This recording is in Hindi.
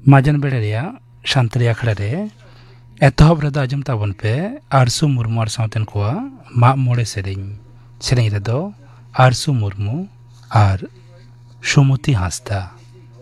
माजन बेड़े शांतरी आखड़ा रे एतहब रे आजम ताबन पे आरसू मुर्मू और सावतेन कोआ माग मोड़े सेरें रे दो आरसू मुर्मू और सुमति हांसदा।